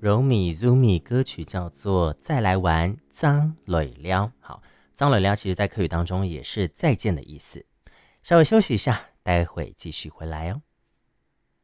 柔米 Zumi 歌曲叫做再来玩脏累了。好，脏累了其实在客语当中也是再见的意思。稍微休息一下，待会继续回来哦。